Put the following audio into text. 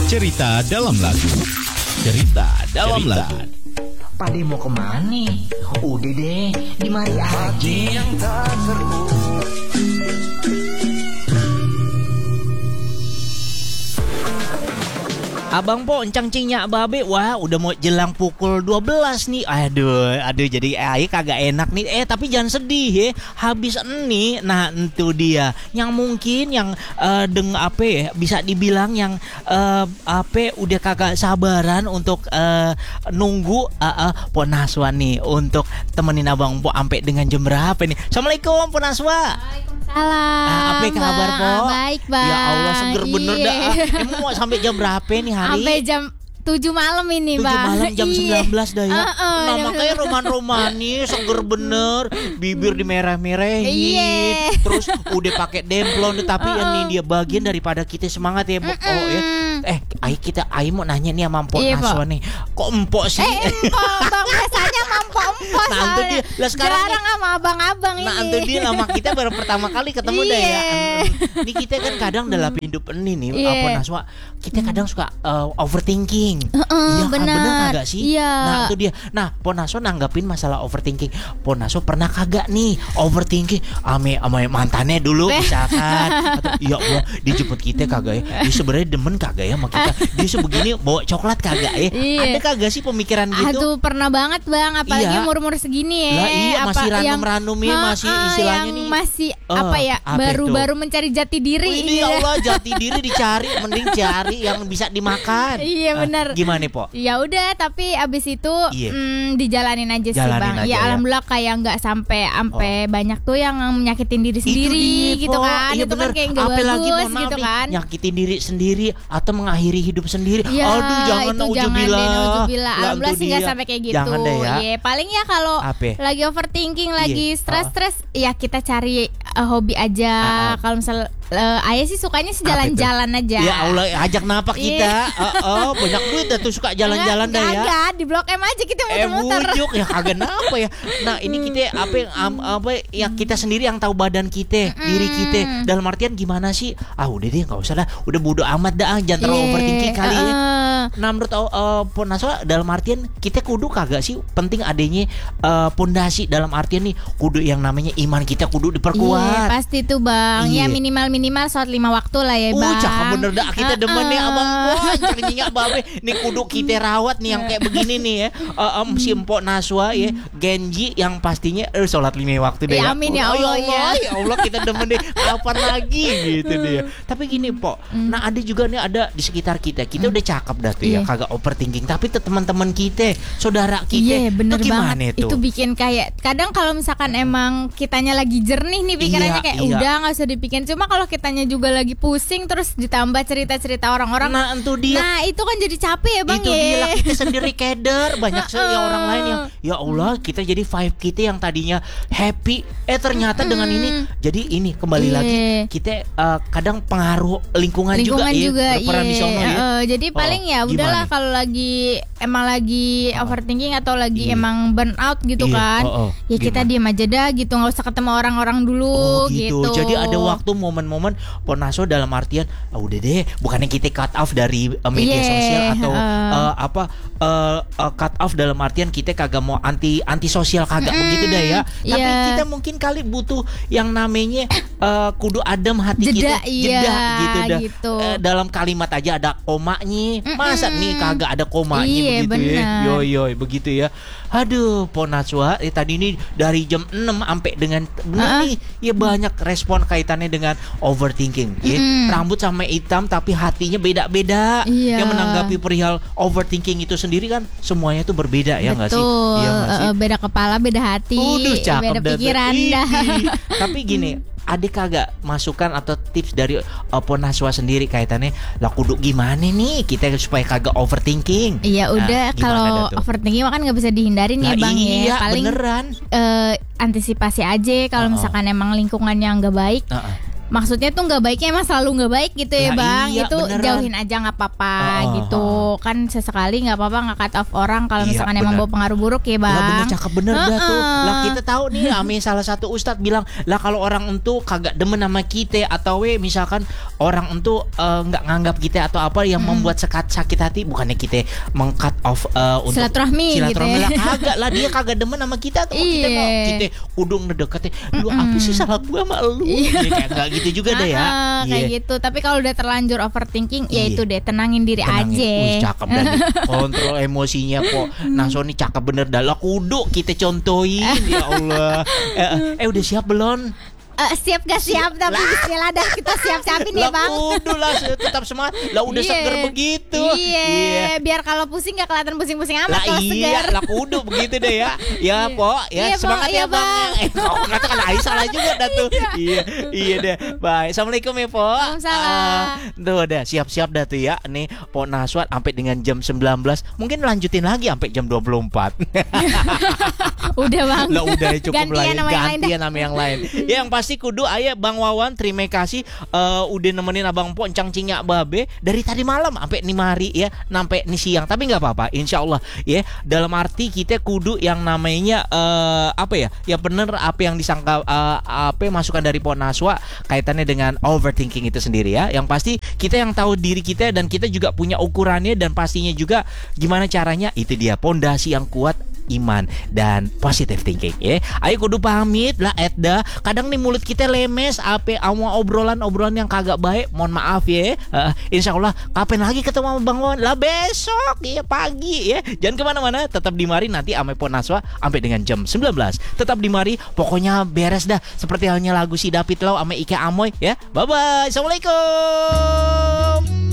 Cerita dalam lagu. Cerita dalam lagu. Pade mau kemana nih? Udah deh, di mari aja. Yang tak Abang Po, encang cingnya babe. Wah, udah mau jelang pukul 12 nih. Aduh, jadi kagak enak nih. Tapi jangan sedih ya. Habis ini, nah itu dia. Yang mungkin yang bisa dibilang yang udah kagak sabaran untuk nunggu Po Naswa nih untuk temenin Abang Po sampai dengan jam berapa nih. Assalamualaikum Po Naswa. Salam. Apa kabar Po? Baik bang. Ya Allah, seger bener dah. Emang mau sampai jam berapa nih hari? Sampai jam 7 malam ini 7 bang. malam jam 19 dah ya. Nah makanya roman-romanis, seger bener. Bibir dimerah-merahin. Terus udah pakai demplon. Tapi ini dia bagian daripada kita semangat ya. Oh ya. Ayo mau nanya nih sama Mpok Naswa nih. Kok Mpok sih? Empok bang, biasanya sama Mpok nah itu dia. Lah sekarang jarang sama abang-abang ini. Nah itu dia, nama kita baru pertama kali ketemu dah ya. Ini kita kan kadang dalam hidup ini nih Mpok Naswa, kita kadang suka overthinking. Iya bener kagak sih? Iya. Nah itu dia. Nah Po Naswa nanggapin masalah overthinking. Po Naswa pernah kagak nih overthinking ame mantannya dulu misalkan? Atau ya Allah dijemput kita kagak ya? Dia sebenarnya demen kagak ya sama kita? Dia sebegini bawa coklat kagak ya? Ada kagak sih pemikiran gitu? Aduh pernah banget bang, apalagi umur-umur segini ya. Lah iya masih ranum-ranum ya, masih istilahnya yang nih. Masih baru mencari jati diri. Ini ya Allah, jati diri dicari, mending cari yang bisa dimakan. Iya benar. Gimana Po? Ya udah, tapi abis itu dijalanin aja sih bang. Ya alhamdulillah kayak nggak sampai banyak tuh yang menyakitin diri sendiri gitu kan. Iya, itu kan kayak nggak bagus gitu kan. Nyakitin diri sendiri atau mengakhiri hidup sendiri. Ya, aduh jangan nauzubillah. Alhamdulillah sih nggak sampai kayak gitu. Jangan deh ya. Paling ya kalau lagi overthinking, lagi stres ya kita cari hobi aja. Kalau misal Ayah sih sukanya sih jalan-jalan aja. Ya Allah, ajak napak kita. Banyak duit dah tuh suka jalan-jalan dah ya. Kagak, di Blok M aja kita muter-muter. Bujuk ya kagak apa ya. Nah, ini kita kita sendiri yang tahu badan kita, diri kita. Dalam artian gimana sih? Udah deh enggak usah dah. Udah bodo amat dah, jangan terlalu overthinking kali ya. Nah, menurut Po Naswa dalam artian kita kudu kagak sih penting adanya pondasi, dalam artian nih kudu yang namanya iman kita kudu diperkuat. Pasti tuh bang. Ya minimal sholat 5 waktu lah ya bang. Cakep bener dah. Kita demen nih abang. Wah cerninya babe. Nih kudu kita rawat nih yang kayak begini nih ya. Si Mpok Naswa ya, Genji yang pastinya sholat 5 waktu deh ya. Amin ya Allah ya Allah kita demen deh. Kapan lagi gitu deh. Tapi gini Po, nah ada juga nih ada di sekitar kita. Kita udah cakep dah tuh ya, kagak overthinking. Tapi tuh teman-teman kita, saudara kita, bener tuh gimana banget. itu? Itu bikin kayak kadang kalau misalkan emang kitanya lagi jernih nih pikirannya kayak udah nggak usah dipikirin. Cuma kalau kitanya juga lagi pusing terus ditambah cerita-cerita orang-orang. Nah itu dia. Nah itu kan jadi capek ya bang. Itu dia lah, kita sendiri keder. Banyak ya orang lain yang ya Allah kita jadi vibe kita yang tadinya happy, ternyata dengan ini jadi ini kembali lagi kita kadang pengaruh lingkungan juga berperan di sono ya. Jadi paling ya udahlah kalau lagi emang lagi overthinking atau lagi emang burn out gitu kan. Ya kita diam aja dah gitu, nggak usah ketemu orang-orang dulu gitu. Jadi ada waktu momen-momen Po Naswa dalam artian udah deh, bukannya kita cut off dari media sosial atau cut off dalam artian kita kagak mau anti sosial kagak begitu dah ya. Tapi kita mungkin kali butuh yang namanya kudu adem hati jeda gitu dah. Gitu. Dalam kalimat aja ada komanya. Masa nih kagak ada komanya begitu ya. Yo begitu ya. Aduh Po Naswa tadi ini dari jam 6 sampai dengan nih ya banyak respon kaitannya dengan overthinking ya. Rambut sama hitam tapi hatinya beda-beda. Yang menanggapi perihal overthinking itu sendiri kan semuanya itu berbeda. Ya nggak sih? Iya nggak sih? Beda kepala, beda hati, beda pikiran dah. Tapi gini, ada kagak masukan atau tips dari Po Naswa sendiri kaitannya lah kudu gimana nih kita supaya kagak overthinking? Iya udah, kalau overthinking kan nggak bisa dihindarin ya bang ya. Paling beneran. Antisipasi aja kalau misalkan emang lingkungannya nggak baik. maksudnya tuh nggak baiknya emang selalu nggak baik gitu ya, Nah, Bang. iya, Itu beneran. jauhin aja nggak apa-apa gitu. Kan sesekali nggak apa-apa nggak cut off orang kalau Iya, misalkan emang bener. bawa pengaruh buruk ya, Bang. Lah bener, cakep bener dah tuh. Heeh. Lah kita tahu nih ame salah satu ustadz bilang, lah kalau orang entu kagak demen sama kita atau misalkan orang entu nggak nganggap kita atau apa yang membuat sakit hati, bukannya kita meng-cut off untuk Silaturahmi gitu ya. lah kagak lah, dia kagak demen sama kita atau kita Iya. mau kita kudung ngedekatin lu apa sih salah gua sama lu. Ya, kayak nggak gitu juga deh ya. Kayak Iya. gitu. Tapi kalau udah terlanjur overthinking, ya Iya. itu deh, tenangin diri Tenangin. aja. Wih, cakep dan kontrol emosinya kok. Nah Sony cakep bener dah. Lah kudu kita contohin ya Allah. Udah siap belum? Siap gak siap, tapi bismillah dah kita siap-siapin ya, Lah Bang. kudu lah tetap semangat. Lah udah Iya. seger begitu. Iya, biar kalau pusing gak kelihatan pusing-pusing amat Lah kalau iya, segar. lah kudu begitu deh ya. Ya, Pok, ya Iya, semangat Pok. ya, Iya, Bang. Bang. Kok katakan Ai salah juga dah tuh. Iya deh. Baik. Assalamualaikum ya, Pok. Waalaikumsalam. Tuh udah siap-siap dah tuh ya. Nih Pok Naswat sampai dengan jam 19. Mungkin lanjutin lagi sampai jam 24. Udah, Bang. Lah udah cukup lah Gantian ya. sama yang lain dah. Gantian sama yang lain. Ya yang pasti kudu aya Bang Wawan, terima kasih udah nemenin Abang Po Encang Cinya Babe dari tadi malam sampai nih hari ya, sampai nih siang. Tapi nggak apa-apa, insya Allah ya. Dalam arti kita kudu yang namanya apa ya? Ya bener apa yang disangka apa masukan dari Po Naswa kaitannya dengan overthinking itu sendiri ya. Yang pasti kita yang tahu diri kita dan kita juga punya ukurannya dan pastinya juga gimana caranya. Itu dia pondasi yang kuat, iman dan positive thinking ya. Ayo kudu pamit lah Edda. Kadang nih mulut kita lemes apa sama obrolan yang kagak baik. Mohon maaf ya. Insya Allah kapan lagi ketemu sama Bang Wawan? Lah besok ya pagi ya. Jangan kemana-mana. Tetap di mari nanti ame Po Naswa sampai dengan jam 19. Tetap di mari. Pokoknya beres dah. Seperti halnya lagu si David Lau sama Ike Amoy ya. Bye bye. Assalamualaikum.